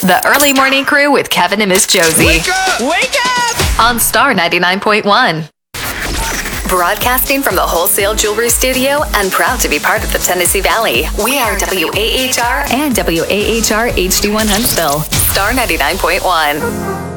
The Early Morning Crew with Kevin and Miss Josie. Wake up! Wake up! On Star 99.1. Broadcasting from the Wholesale Jewelry Studio and proud to be part of the Tennessee Valley. We are WAHR and WAHR HD1 Huntsville. Star 99.1.